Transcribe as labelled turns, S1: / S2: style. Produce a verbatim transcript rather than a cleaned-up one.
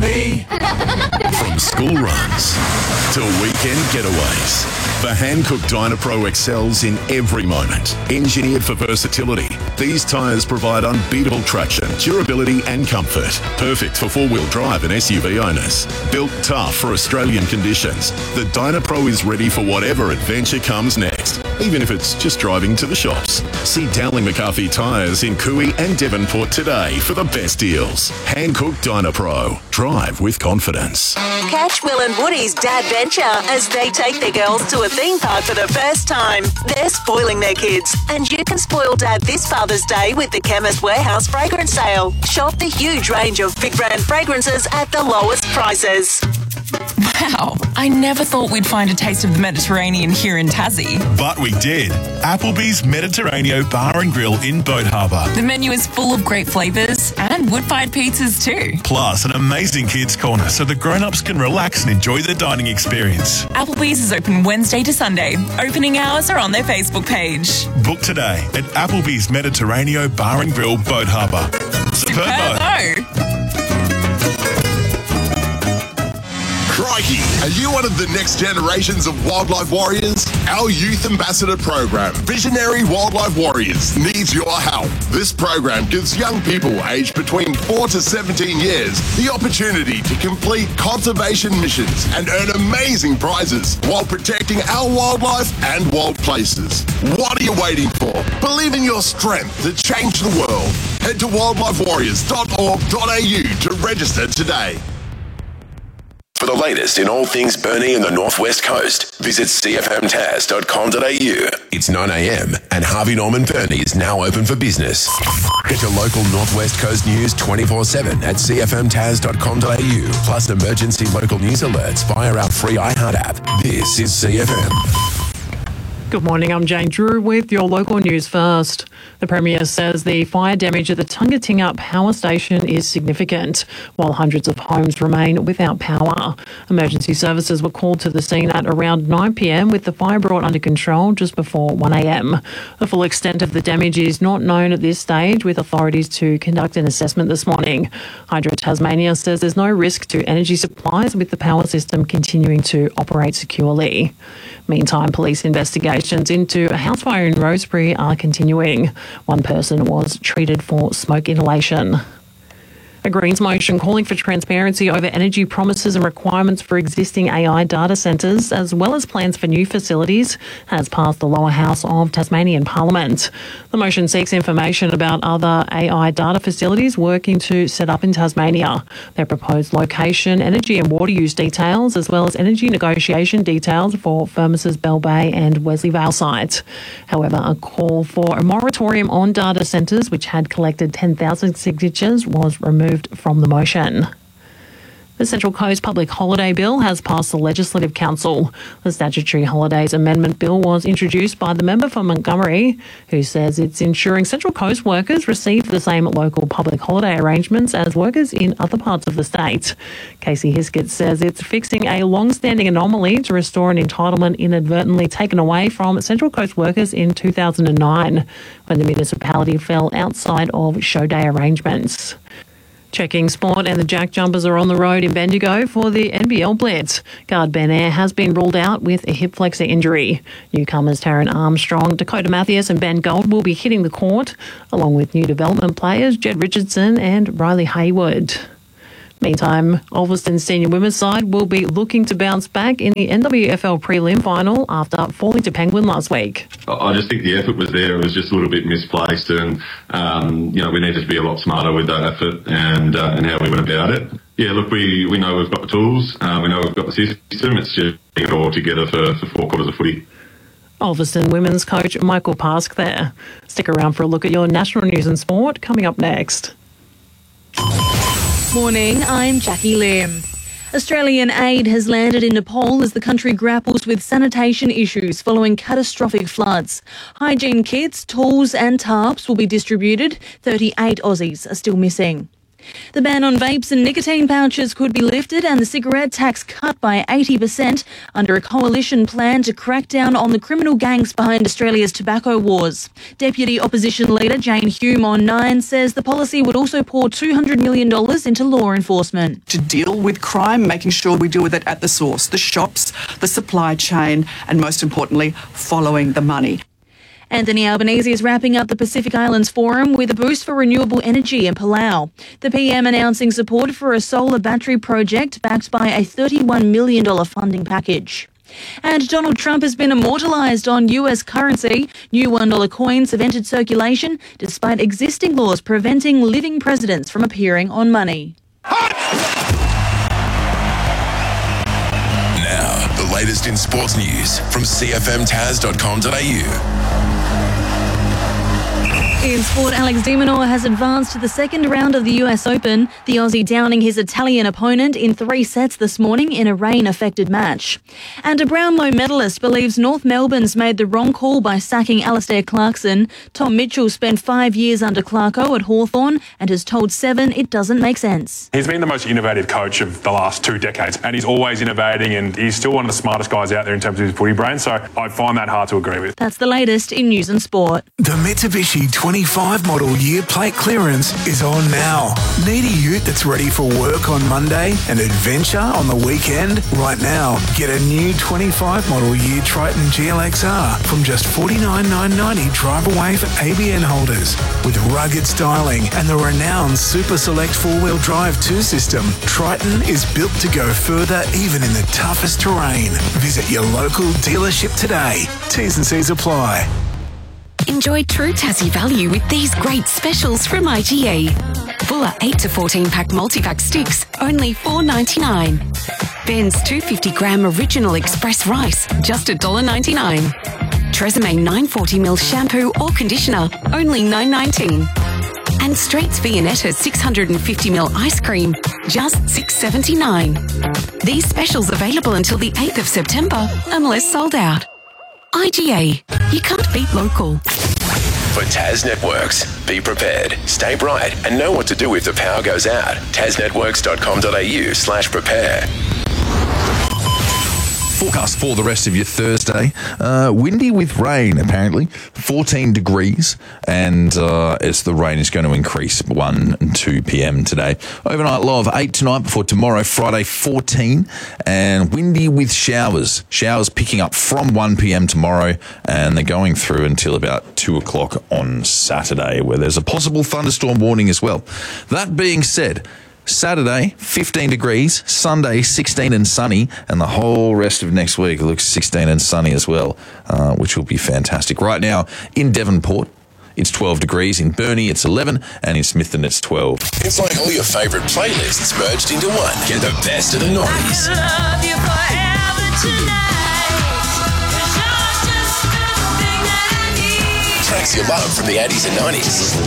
S1: me. From school runs to weekend getaways, the hand-cooked Dynapro excels in every moment. Engineered for versatility, these tyres provide unbeatable traction, durability and comfort. Perfect for four-wheel drive and S U V owners. Built tough for Australian conditions, the Dynapro is ready for whatever adventure comes next, even if it's just driving to the shops. See Dowling McCarthy Tyres in Cooey and Devonport today for the best deals. Hand-cooked Dynapro. Drive with confidence.
S2: Catch Will and Woody's Dad Venture as they take their girls to a theme park for the first time. They're spoiling their kids, and you can spoil Dad this Father's Day with the Chemist Warehouse fragrance sale. Shop the huge range of big brand fragrances at the lowest prices.
S3: Wow, I never thought we'd find a taste of the Mediterranean here in Tassie.
S4: But we did. Applebee's Mediterraneo Bar and Grill in Boat Harbour.
S3: The menu is full of great flavours and wood-fired pizzas too.
S4: Plus an amazing kids corner so the grown-ups can relax and enjoy the dining experience.
S3: Applebee's is open Wednesday to Sunday. Opening hours are on their Facebook page.
S4: Book today at Applebee's Mediterraneo Bar and Grill, Boat Harbour.
S3: Superbo!
S5: Crikey, are you one of the next generations of wildlife warriors? Our Youth Ambassador program, Visionary Wildlife Warriors, needs your help. This program gives young people aged between four to seventeen years the opportunity to complete conservation missions and earn amazing prizes while protecting our wildlife and wild places. What are you waiting for? Believe in your strength to change the world. Head to wildlife warriors dot org dot a u to register today.
S1: For the latest in all things Burnie and the Northwest Coast, visit c f m tas dot com dot a u. It's nine a m and Harvey Norman Burnie is now open for business. Get your local Northwest Coast news twenty-four seven at c f m tas dot com dot a u, plus emergency local news alerts via our free iHeart app. This is C F M.
S6: Good morning, I'm Jane Drew with your local news first. The Premier says the fire damage at the Tungatinga power station is significant, while hundreds of homes remain without power. Emergency services were called to the scene at around nine p m with the fire brought under control just before one a m. The full extent of the damage is not known at this stage, with authorities to conduct an assessment this morning. Hydro Tasmania says there's no risk to energy supplies, with the power system continuing to operate securely. Meantime, police investigations into a house fire in Rosebery are continuing. One person was treated for smoke inhalation. A Greens motion calling for transparency over energy promises and requirements for existing A I data centres, as well as plans for new facilities, has passed the lower house of Tasmanian Parliament. The motion seeks information about other A I data facilities working to set up in Tasmania, their proposed location, energy and water use details, as well as energy negotiation details for Firmus's Bell Bay and Wesley Vale site. However, a call for a moratorium on data centres, which had collected ten thousand signatures, was removed from the motion. The Central Coast Public Holiday Bill has passed the Legislative Council. The Statutory Holidays Amendment Bill was introduced by the member for Montgomery, who says it's ensuring Central Coast workers receive the same local public holiday arrangements as workers in other parts of the state. Casey Hiskett says it's fixing a long-standing anomaly to restore an entitlement inadvertently taken away from Central Coast workers in two thousand nine, when the municipality fell outside of show day arrangements. Checking sport, and the Jack Jumpers are on the road in Bendigo for the N B L Blitz. Guard Ben Ayre has been ruled out with a hip flexor injury. Newcomers Taryn Armstrong, Dakota Mathias and Ben Gold will be hitting the court, along with new development players Jed Richardson and Riley Hayward. Meantime, Ulverston's senior women's side will be looking to bounce back in the N W F L prelim final after falling to Penguin last week.
S7: I just think the effort was there. It was just a little bit misplaced, and um, you know, we needed to be a lot smarter with that effort and uh, and how we went about it. Yeah, look, we, we know we've got the tools. Uh, we know we've got the system. It's just getting it all together for, for four quarters of footy.
S6: Ulverston women's coach Michael Pask there. Stick around for a look at your national news and sport coming up next.
S8: Morning, I'm Jackie Lim. Australian aid has landed in Nepal as the country grapples with sanitation issues following catastrophic floods. Hygiene kits, tools and tarps will be distributed. thirty-eight Aussies are still missing. The ban on vapes and nicotine pouches could be lifted and the cigarette tax cut by eighty percent under a coalition plan to crack down on the criminal gangs behind Australia's tobacco wars. Deputy Opposition Leader Jane Hume on Nine says the policy would also pour two hundred million dollars into law enforcement.
S9: To deal with crime, making sure we deal with it at the source, the shops, the supply chain, and most importantly, following the money.
S8: Anthony Albanese is wrapping up the Pacific Islands Forum with a boost for renewable energy in Palau. The P M announcing support for a solar battery project backed by a thirty-one million dollars funding package. And Donald Trump has been immortalised on U S currency. New one dollar coins have entered circulation despite existing laws preventing living presidents from appearing on money.
S5: Now, the latest in sports news from c f m taz dot com dot a u.
S8: In sport, Alex de Minaur has advanced to the second round of the U S Open, the Aussie downing his Italian opponent in three sets this morning in a rain-affected match. And a Brownlow medalist believes North Melbourne's made the wrong call by sacking Alistair Clarkson. Tom Mitchell spent five years under Clarko at Hawthorn and has told Seven it doesn't make sense.
S10: He's been the most innovative coach of the last two decades, and he's always innovating, and he's still one of the smartest guys out there in terms of his footy brain, so I find that hard to agree with.
S8: That's the latest in news and sport.
S11: The Mitsubishi twenty-five model year plate clearance is on now. Need a ute that's ready for work on Monday and adventure on the weekend? Right now, get a new twenty-five model year Triton G L X R from just forty-nine thousand nine hundred ninety drive away for A B N holders. With rugged styling and the renowned Super Select four-wheel drive two system, Triton is built to go further even in the toughest terrain. Visit your local dealership today. T's and C's apply.
S12: Enjoy true Tassie value with these great specials from I G A. Fuller eight to fourteen pack multi-pack sticks, only four dollars ninety-nine. Ben's two hundred fifty gram original express rice, just one dollar ninety-nine. Tresemme nine hundred forty milliliter shampoo or conditioner, only nine dollars nineteen. And Streets Viennetta six hundred fifty milliliter ice cream, just six dollars seventy-nine. These specials available until the eighth of September, unless sold out. I G A, you can't beat local.
S5: For Taz Networks, be prepared, stay bright, and know what to do if the power goes out. taz networks dot com dot a u slash prepare.
S13: Forecast for the rest of your Thursday. Uh, windy with rain, apparently. fourteen degrees, and uh, as the rain is going to increase one and two p.m. today. Overnight low of eight tonight before tomorrow, Friday, fourteen, and windy with showers. Showers picking up from one p.m. tomorrow, and they're going through until about two o'clock on Saturday, where there's a possible thunderstorm warning as well. That being said, Saturday, fifteen degrees, Sunday, sixteen and sunny, and the whole rest of next week looks sixteen and sunny as well, uh, which will be fantastic. Right now, in Devonport, it's twelve degrees, in Burnie it's eleven, and in Smithton it's twelve.
S5: It's like all your favourite playlists merged into one. Get the best of the noughties. Tracks you love from the eighties and nineties.